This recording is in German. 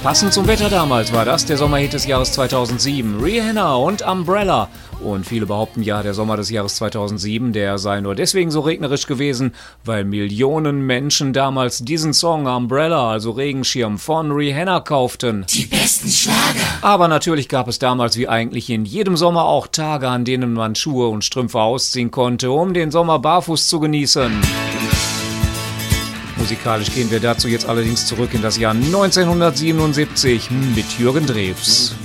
Passend zum Wetter damals war das der Sommerhit des Jahres 2007. Rihanna und Umbrella. Und viele behaupten ja, der Sommer des Jahres 2007, der sei nur deswegen so regnerisch gewesen, weil Millionen Menschen damals diesen Song Umbrella, also Regenschirm, von Rihanna kauften. Die besten Schlager. Aber natürlich gab es damals wie eigentlich in jedem Sommer auch Tage, an denen man Schuhe und Strümpfe ausziehen konnte, um den Sommer barfuß zu genießen. Musikalisch gehen wir dazu jetzt allerdings zurück in das Jahr 1977 mit Jürgen Drews.